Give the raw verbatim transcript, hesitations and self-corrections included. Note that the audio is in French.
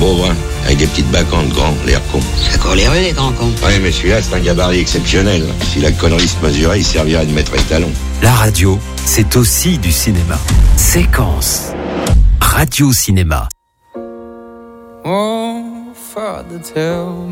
beau, hein, avec des petites bacantes grands, l'air con. Ça court les rues, les grands cons. Ouais, mais celui-là, c'est un gabarit exceptionnel. Si la connerie se mesurait, il servirait de maître étalon. La radio, c'est aussi du cinéma. Séquence. Radio Cinéma. Oh, Father, tell